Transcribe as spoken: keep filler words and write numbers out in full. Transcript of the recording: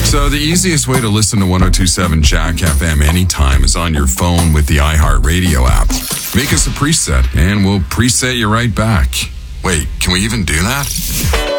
So the easiest way to listen to one oh two point seven Jack F M anytime is on your phone with the iHeartRadio app. Make us a preset, and we'll preset you right back. Wait, can we even do that?